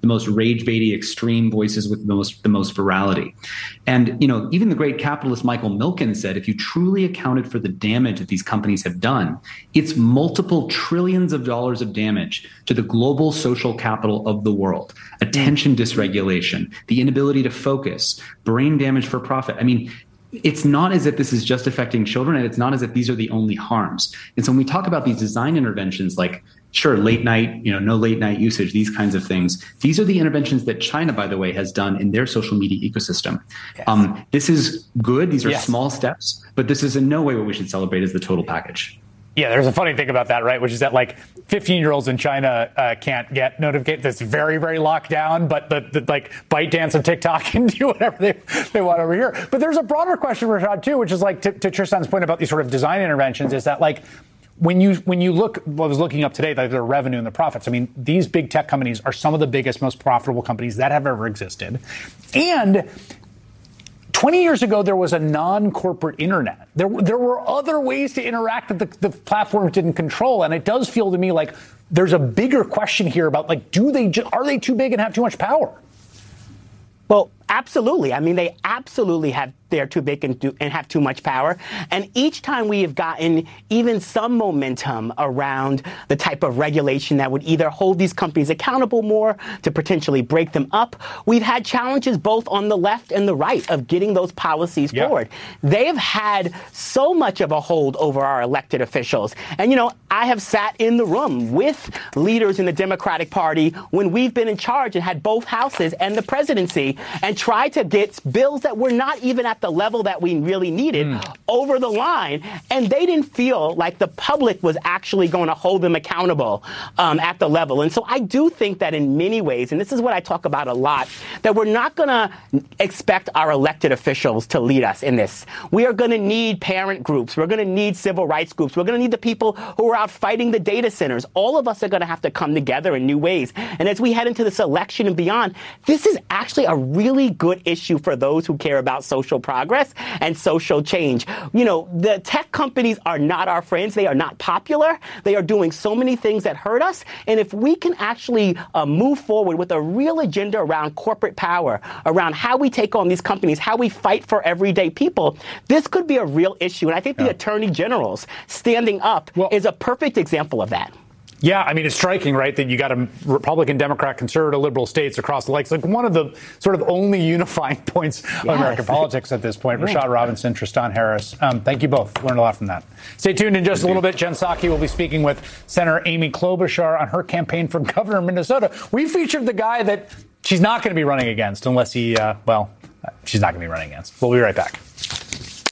the most rage-baity, extreme voices with the most virality. And, even the great capitalist Michael Milken said, if you truly accounted for the damage that these companies have done, it's multiple trillions of dollars of damage to the global social capital of the world. Attention dysregulation, the inability to focus, brain damage for profit. I mean, it's not as if this is just affecting children, and it's not as if these are the only harms. And so when we talk about these design interventions, like, sure, late night, no late night usage, these kinds of things, these are the interventions that China, by the way, has done in their social media ecosystem. Yes. This is good. These are small steps, but this is in no way what we should celebrate as the total package. Yeah, there's a funny thing about that, right? Which is that 15-year-olds in China can't get notifications. That's very, very locked down. But the ByteDance and TikTok can do whatever they want over here. But there's a broader question, Rashad, too, which is to Tristan's point about these sort of design interventions, is that when you look, I was looking up today, their revenue and the profits. I mean, these big tech companies are some of the biggest, most profitable companies that have ever existed, and 20 years ago, there was a non-corporate internet. There were other ways to interact that the platforms didn't control. And it does feel to me like there's a bigger question here about, are they too big and have too much power? Well, absolutely. I mean, they absolutely they're too big and have too much power. And each time we have gotten even some momentum around the type of regulation that would either hold these companies accountable more, to potentially break them up, we've had challenges both on the left and the right of getting those policies forward. They've had so much of a hold over our elected officials. And, I have sat in the room with leaders in the Democratic Party when we've been in charge and had both houses and the presidency and tried to get bills that were not even at the level that we really needed over the line. And they didn't feel like the public was actually going to hold them accountable at the level. And so I do think that in many ways, and this is what I talk about a lot, that we're not going to expect our elected officials to lead us in this. We are going to need parent groups. We're going to need civil rights groups. We're going to need the people who are out fighting the data centers. All of us are going to have to come together in new ways. And as we head into this election and beyond, this is actually a really good issue for those who care about social progress and social change. The tech companies are not our friends. They are not popular. They are doing so many things that hurt us. And if we can actually move forward with a real agenda around corporate power, around how we take on these companies, how we fight for everyday people, this could be a real issue. And I think the attorney generals standing up is a perfect example of that. Yeah, I mean, it's striking, right, that you got a Republican, Democrat, conservative, liberal states across the lakes. One of the sort of only unifying points of American politics at this point. Rashad Robinson, Tristan Harris. Thank you both. Learned a lot from that. Stay tuned in just a little bit. Jen Psaki will be speaking with Senator Amy Klobuchar on her campaign for governor of Minnesota. We featured the guy that she's not going to be running against unless she's not going to be running against. We'll be right back.